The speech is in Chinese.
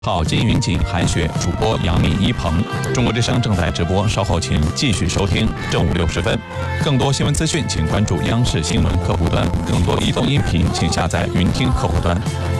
好，金云锦韩雪，主播杨幂、一鹏。中国之声正在直播，稍后请继续收听正午60分。更多新闻资讯，请关注央视新闻客户端；更多移动音频，请下载云听客户端。